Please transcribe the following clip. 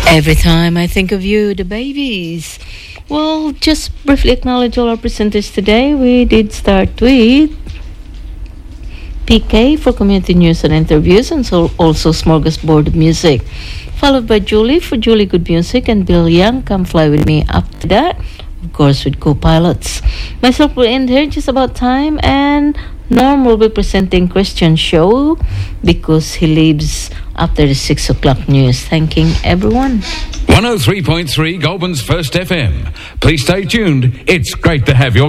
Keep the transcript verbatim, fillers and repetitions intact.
Every time I think of you, the babies. Well, just briefly acknowledge all our presenters today. We did start with P K for community news and interviews, and so also Smorgasbord of Music. Followed by Julie for Julie Good Music, and Bill Young, Come Fly With Me after that. Of course, with co-pilots. Myself will end here just about time, and Norm will be presenting Christian show because he leaves after the six o'clock news. Thanking everyone. one oh three point three Goulburn's First F M. Please stay tuned. It's great to have your